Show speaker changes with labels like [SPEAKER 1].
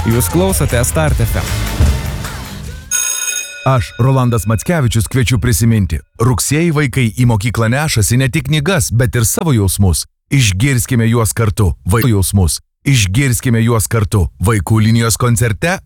[SPEAKER 1] Jūs klausote Start FM.
[SPEAKER 2] Aš, Rolandas Mackevičius, kviečiu prisiminti. Rugsėjį vaikai į mokyklą nešasi ne tik knygas, bet ir savo jausmus. Išgirskime juos kartu. Vaikų jausmus. Išgirskime juos kartu. Vaikų linijos koncerte